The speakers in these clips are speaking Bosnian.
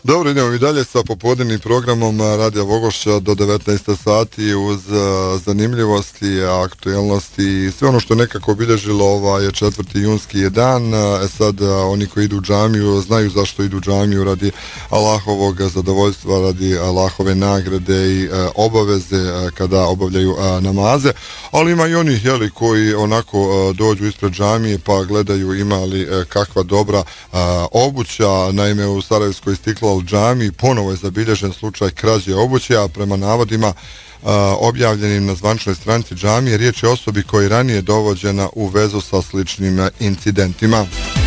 Dobro, idemo i dalje sa popodnevnim programom Radija Vogošća do 19 sati uz zanimljivosti, aktuelnosti i sve ono što nekako obilježilo ovaj 4. junski je dan. Sad oni koji idu u džamiju znaju zašto idu u džamiju, radi Allahovog zadovoljstva, radi Allahove nagrade i obaveze kada obavljaju namaze, ali ima i onih koji onako dođu ispred džamije pa gledaju ima li kakva dobra obuća. Naime, u Sarajevskoj Istiklal džamiji ponovo je zabilježen slučaj krađe obuće, a prema navodima objavljenim na zvaničnoj stranici džamije riječ je o osobi koja je ranije dovođena u vezu sa sličnim incidentima.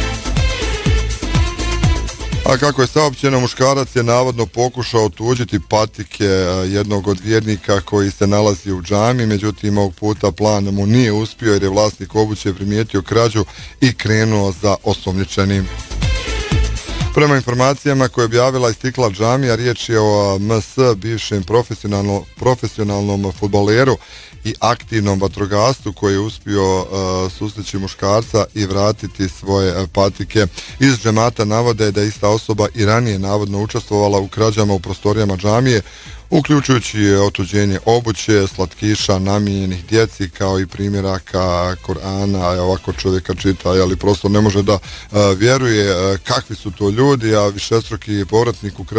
A kako je saopćeno, muškarac je navodno pokušao otuđiti patike jednog od vjernika koji se nalazi u džami, međutim ovog puta plan mu nije uspio jer je vlasnik obuće primijetio krađu i krenuo za osumnjičenim. Prema informacijama koje je objavila Istiklal džamija, riječ je o MS, bivšem profesionalnom fudbaleru i aktivnom vatrogascu koji je uspio sustići muškarca i vratiti svoje patike. Iz džemata navode da je ista osoba i ranije navodno učestvovala u krađama u prostorijama džamije, uključujući otuđenje obuće, slatkiša namijenjenih djeci kao i primjeraka Korana. Ovako čovjeka čita, ali prosto ne može da vjeruje kakvi su to ljudi, a višestruki povratnik u